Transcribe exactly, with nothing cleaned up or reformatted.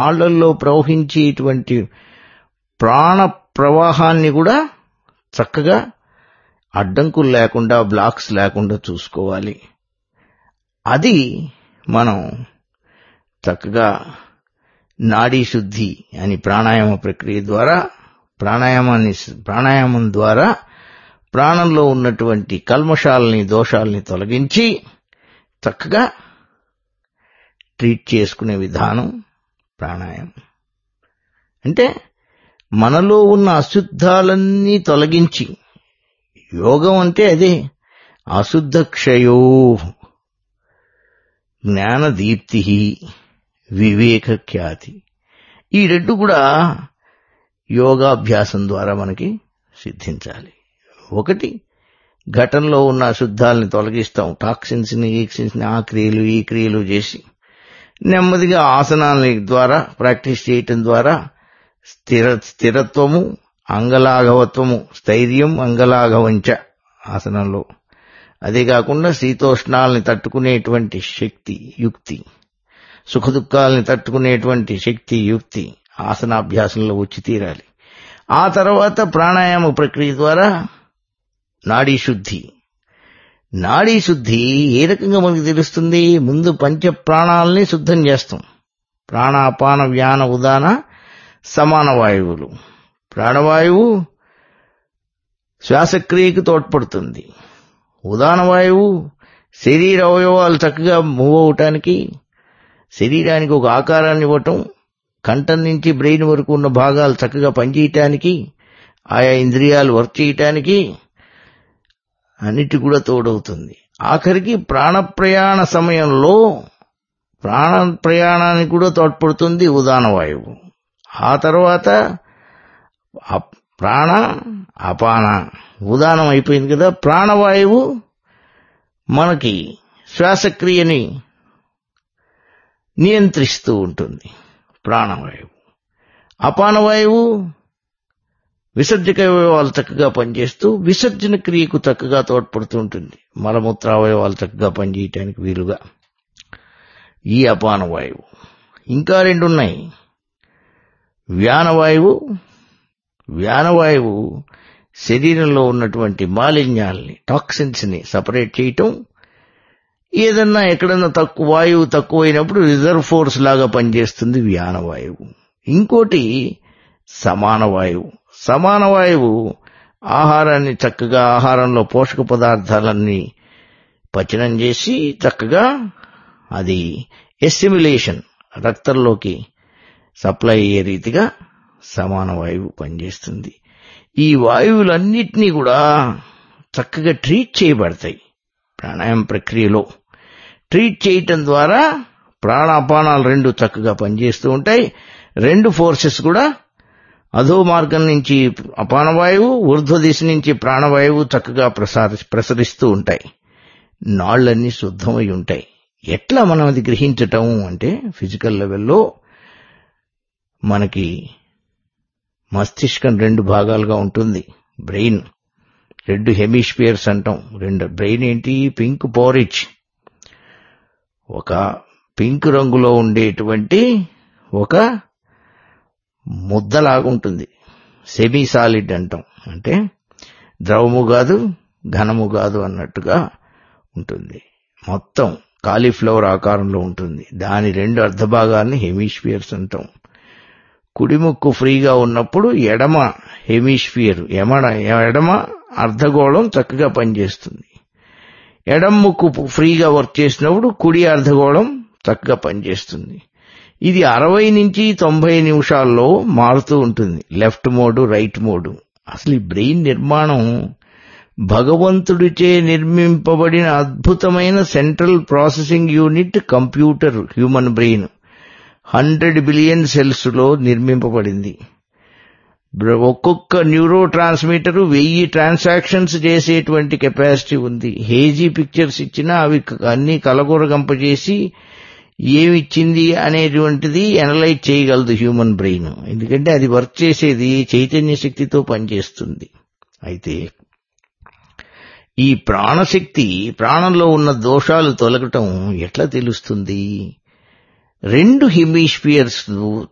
నాళ్లలో ప్రవహించేటువంటి ప్రాణ ప్రవాహాన్ని కూడా చక్కగా అడ్డంకులు లేకుండా, బ్లాక్స్ లేకుండా చూసుకోవాలి. అది మనం చక్కగా నాడీ శుద్ధి అని ప్రాణాయామ ప్రక్రియ ద్వారా, ప్రాణాయామాన్ని ప్రాణాయామం ద్వారా ప్రాణంలో ఉన్నటువంటి కల్మషాలని, దోషాలని తొలగించి చక్కగా ట్రీట్ చేసుకునే విధానం ప్రాణాయామం. అంటే మనలో ఉన్న అశుద్ధాలన్నీ తొలగించి, యోగం అంటే అదే, అశుద్ధ క్షయో జ్ఞాన దీప్తి వివేక ఖ్యాతి. ఈ రెండు కూడా యోగాభ్యాసం ద్వారా మనకి సిద్ధించాలి. ఒకటి, ఘటనలో ఉన్న అశుద్ధాలని తొలగిస్తాం, టాక్సిన్స్ ని, ఈక్సిన్స్ ని, ఆ క్రియలు ఈ క్రియలు చేసి నెమ్మదిగా ఆసనాల ద్వారా ప్రాక్టీస్ చేయటం ద్వారా స్థిర స్థిరత్వము, అంగలాఘవత్వము, స్థైర్యం అంగలాఘవంచ ఆసనంలో. అదే కాకుండా శీతోష్ణాలని తట్టుకునేటువంటి శక్తి యుక్తి, సుఖదుఖాలని తట్టుకునేటువంటి శక్తి యుక్తి ఆసనాభ్యాసంలో వచ్చి తీరాలి. ఆ తర్వాత ప్రాణాయామ ప్రక్రియ ద్వారా నాడీ శుద్ధి. నాడీ శుద్ధి ఏ రకంగా మనకు తెలుస్తుంది? ముందు పంచ ప్రాణాలని శుద్ధం చేస్తాం. ప్రాణాపాన వ్యాన ఉదాన సమాన వాయువులు. ప్రాణవాయువు శ్వాసక్రియకు తోడ్పడుతుంది. ఉదాన వాయువు శరీర అవయవాలు చక్కగా మూవ్ అవటానికి, శరీరానికి ఒక ఆకారాన్ని ఇవ్వటం, కంఠం నుంచి బ్రెయిన్ వరకు ఉన్న భాగాలు చక్కగా పనిచేయటానికి, ఆయా ఇంద్రియాలు వర్క్ చేయటానికి అన్నిటి కూడా తోడవుతుంది. ఆఖరికి ప్రాణ ప్రయాణ సమయంలో ప్రాణ ప్రయాణానికి కూడా తోడ్పడుతుంది ఉదాన వాయువు. ఆ తర్వాత ప్రాణ అపాన ఉదానం అయిపోయింది కదా, ప్రాణవాయువు మనకి శ్వాసక్రియని నియంత్రిస్తూ ఉంటుంది ప్రాణవాయువు. అపానవాయువు విసర్జక అవయవాలు చక్కగా పనిచేస్తూ విసర్జన క్రియకు చక్కగా తోడ్పడుతూ ఉంటుంది, మలమూత్ర అవయవాలు చక్కగా పనిచేయటానికి వీలుగా. ఈ అపానవాయువు. ఇంకా రెండు ఉన్నాయి. వ్యానవాయువు. వ్యానవాయువు శరీరంలో ఉన్నటువంటి మాలిన్యాల్ని, టాక్సిన్స్ ని సపరేట్ చేయటం, ఏదన్నా ఎక్కడన్నా తక్కువ వాయువు తక్కువైనప్పుడు రిజర్వ్ ఫోర్స్ లాగా పనిచేస్తుంది వ్యానవాయువు. ఇంకోటి సమాన వాయువు. సమాన వాయువు ఆహారాన్ని చక్కగా, ఆహారంలో పోషక పదార్థాలన్నీ పచనం చేసి చక్కగా అది ఎస్టిమ్యులేషన్, రక్తంలోకి సప్లై అయ్యే రీతిగా సమాన వాయువు పనిచేస్తుంది. ఈ వాయువులన్నిటినీ కూడా చక్కగా ట్రీట్ చేయబడతాయి ప్రాణాయామ ప్రక్రియలో. ట్రీట్ చేయటం ద్వారా ప్రాణాపానాలు రెండు చక్కగా పనిచేస్తూ ఉంటాయి. రెండు ఫోర్సెస్ కూడా అధో మార్గం నుంచి అపానవాయువు, ఊర్ధ్వ దిశ నుంచి ప్రాణవాయువు చక్కగా ప్రసార ప్రసరిస్తూ ఉంటాయి. నాళ్లన్నీ శుద్ధమై ఉంటాయి. ఎట్లా మనం అది గ్రహించటం అంటే, ఫిజికల్ లెవెల్లో మనకి మస్తిష్కం రెండు భాగాలుగా ఉంటుంది. బ్రెయిన్ రెండు హెమిస్ఫియర్స్ అంటాం. రెండు బ్రెయిన్ ఏంటి? పింక్ పోరిచ్, ఒక పింక్ రంగులో ఉండేటువంటి ఒక ముద్దలాగుంటుంది. సెమీ సాలిడ్ అంటాం, అంటే ద్రవము కాదు ఘనము కాదు అన్నట్టుగా ఉంటుంది. మొత్తం కాలీఫ్లవర్ ఆకారంలో ఉంటుంది. దాని రెండు అర్ధభాగాల్ని హెమిస్ఫియర్స్ అంటాం. కుడిముక్కు ఫ్రీగా ఉన్నప్పుడు ఎడమ హెమిస్ఫియర్, ఎమడ ఎడమ అర్ధగోళం చక్కగా పనిచేస్తుంది. ఎడమ ముక్కు ఫ్రీగా వర్క్ చేసినప్పుడు కుడి అర్ధగోళం చక్కగా పనిచేస్తుంది. ఇది అరవై నుంచి తొంభై నిమిషాల్లో మారుతూ ఉంటుంది, లెఫ్ట్ మోడు రైట్ మోడు. అసలు ఈ బ్రెయిన్ నిర్మాణం భగవంతుడిచే నిర్మింపబడిన అద్భుతమైన central processing unit computer human brain hundred billion cells లో నిర్మింపబడింది. ఒక్కొక్క న్యూరో ట్రాన్స్మిటర్ వెయ్యి ట్రాన్సాక్షన్స్ చేసేటువంటి కెపాసిటీ ఉంది. హేజీ పిక్చర్స్ ఇచ్చినా అవి అన్ని కలగూరగంపజేసి ఏమిచ్చింది అనేటువంటిది ఎనలైజ్ చేయగలదు హ్యూమన్ బ్రెయిన్. ఎందుకంటే అది వర్క్ చేసేది చైతన్య శక్తితో పనిచేస్తుంది. అయితే ఈ ప్రాణశక్తి, ప్రాణంలో ఉన్న దోషాలు తొలగటం ఎట్లా తెలుస్తుంది? రెండు హెమిస్ఫియర్స్